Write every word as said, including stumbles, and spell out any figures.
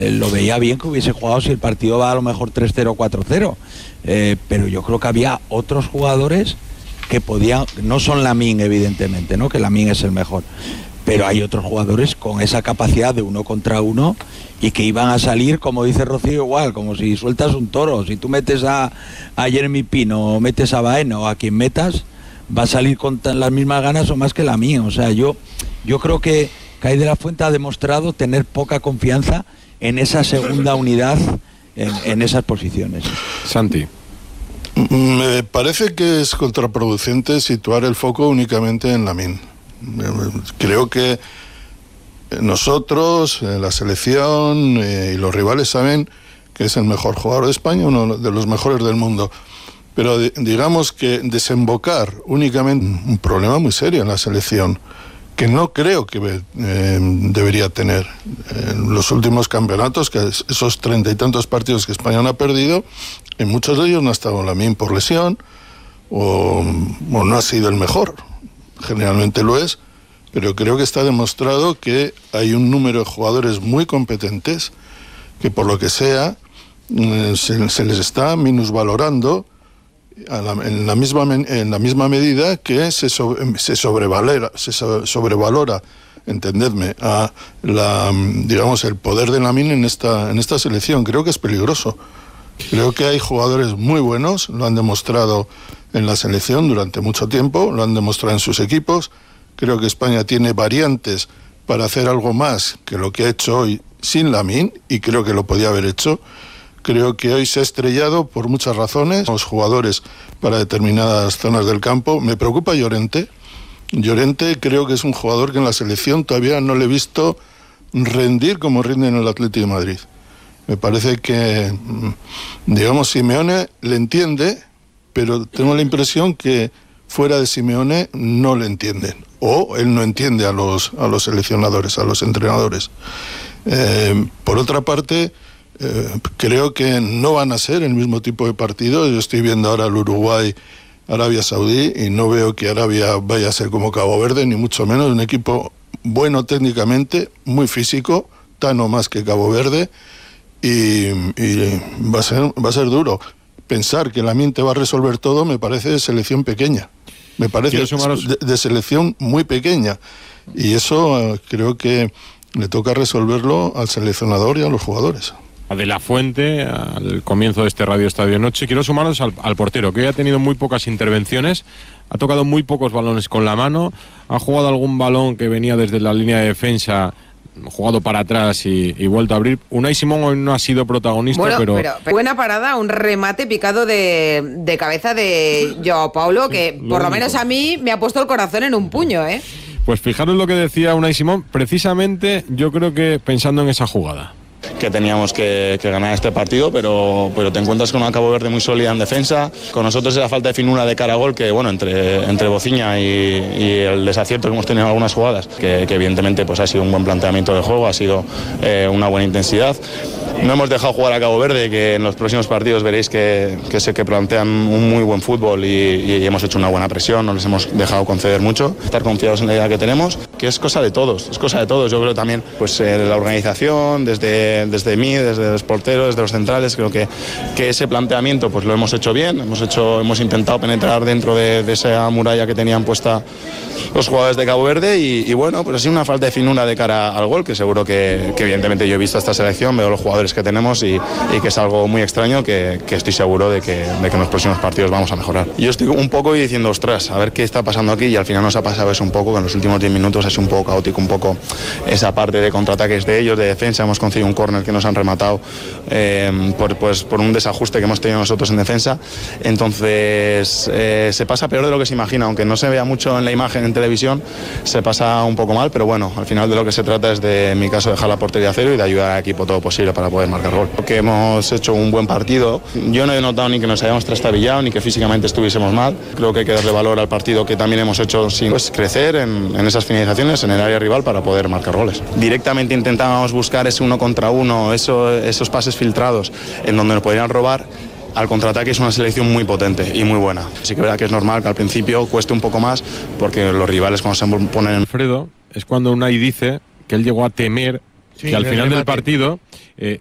Lo veía bien que hubiese jugado si el partido va a lo mejor tres cero, cuatro cero, eh, pero yo creo que había otros jugadores que podían, no son Lamine evidentemente, ¿no? Que Lamine es el mejor, pero hay otros jugadores con esa capacidad de uno contra uno y que iban a salir, como dice Rocío, igual, como si sueltas un toro. Si tú metes a, a Jeremy Pino o metes a Baena o a quien metas, va a salir con las mismas ganas o más que Lamine. O sea, yo, yo creo que Kai de la Fuente ha demostrado tener poca confianza en esa segunda unidad, en, en esas posiciones. Santi. Me parece que es contraproducente situar el foco únicamente en Lamine. Creo que nosotros, la selección eh, y los rivales saben que es el mejor jugador de España, uno de los mejores del mundo. Pero de, digamos que desembocar únicamente un problema muy serio en la selección, que no creo que eh, debería tener. En los últimos campeonatos, que esos treinta y tantos partidos que España no ha perdido, en muchos de ellos no ha estado Lamine por lesión o, o no ha sido el mejor. Generalmente lo es, pero creo que está demostrado que hay un número de jugadores muy competentes que por lo que sea eh, se, se les está minusvalorando a la, en, la misma, en la misma medida que se, sobre, se, sobrevalora, se sobrevalora, entendedme, a la, digamos, el poder de Lamine en esta, en esta selección. Creo que es peligroso. Creo que hay jugadores muy buenos, lo han demostrado en la selección durante mucho tiempo, lo han demostrado en sus equipos. Creo que España tiene variantes para hacer algo más que lo que ha hecho hoy sin Lamine, y creo que lo podía haber hecho. Creo que hoy se ha estrellado por muchas razones, los jugadores para determinadas zonas del campo. Me preocupa Llorente. Llorente creo que es un jugador que en la selección todavía no le he visto rendir como rinde en el Atlético de Madrid. Me parece que, digamos, Simeone le entiende, pero tengo la impresión que fuera de Simeone no le entienden, o él no entiende a los, a los seleccionadores, a los entrenadores. Eh, por otra parte, eh, creo que no van a ser el mismo tipo de partido. Yo estoy viendo ahora el Uruguay, Arabia Saudí, y no veo que Arabia vaya a ser como Cabo Verde, ni mucho menos. Un equipo bueno técnicamente, muy físico, tan o más que Cabo Verde, y, y va a ser, va a ser duro. Pensar que Lamine te va a resolver todo me parece de selección pequeña. Me parece de, de selección muy pequeña. Y eso uh, creo que le toca resolverlo al seleccionador y a los jugadores. De la Fuente, al comienzo de este Radio Estadio Noche, quiero sumaros al, al portero, que hoy ha tenido muy pocas intervenciones, ha tocado muy pocos balones con la mano, ha jugado algún balón que venía desde la línea de defensa, jugado para atrás y, y vuelto a abrir. Unai Simón hoy no ha sido protagonista, bueno, pero... pero... Buena parada, un remate picado de, de cabeza de Joao Paulo, que lo por lo único. Menos a mí me ha puesto el corazón en un puño, ¿eh? Pues fijaros lo que decía Unai Simón, precisamente yo creo que pensando en esa jugada. Que teníamos que, que ganar este partido, pero, pero te encuentras con una Cabo Verde muy sólida en defensa. Con nosotros era falta de finura de cara a gol, que bueno, entre, entre Bociña y, y el desacierto que hemos tenido en algunas jugadas, que, que evidentemente pues ha sido un buen planteamiento de juego, ha sido eh, una buena intensidad. No hemos dejado jugar a Cabo Verde, que en los próximos partidos veréis que, que sé que plantean un muy buen fútbol y, y hemos hecho una buena presión, no les hemos dejado conceder mucho. Estar confiados en la idea que tenemos, que es cosa de todos, es cosa de todos. Yo creo también pues eh, la organización, desde, desde mí, desde los porteros, desde los centrales, creo que, que ese planteamiento pues lo hemos hecho bien, hemos, hecho, hemos intentado penetrar dentro de, de esa muralla que tenían puesta los jugadores de Cabo Verde y, y bueno, pues ha sido una falta de finura de cara al gol, que seguro que, que evidentemente yo he visto esta selección, veo los jugadores que tenemos y, y que es algo muy extraño que, que estoy seguro de que, de que en los próximos partidos vamos a mejorar. Yo estoy un poco diciendo, ostras, a ver qué está pasando aquí, y al final nos ha pasado eso un poco, que en los últimos diez minutos ha sido un poco caótico, un poco esa parte de contraataques de ellos, de defensa. Hemos conseguido un córner que nos han rematado eh, por, pues, por un desajuste que hemos tenido nosotros en defensa. Entonces eh, se pasa peor de lo que se imagina, aunque no se vea mucho en la imagen en televisión, se pasa un poco mal, pero bueno, al final de lo que se trata es de, en mi caso, dejar la portería a cero y de ayudar al equipo todo posible para poder marcar gol. Que hemos hecho un buen partido. Yo no he notado ni que nos hayamos trastabillado ni que físicamente estuviésemos mal. Creo que hay que darle valor al partido que también hemos hecho sin pues, crecer en, en esas finalizaciones en el área rival para poder marcar goles. Directamente intentábamos buscar ese uno contra uno, eso, esos pases filtrados en donde nos podrían robar. Al contraataque es una selección muy potente y muy buena. Sí que es verdad que es normal que al principio cueste un poco más porque los rivales cuando se ponen... Alfredo, es cuando Unai dice que él llegó a temer que al final del partido, eh,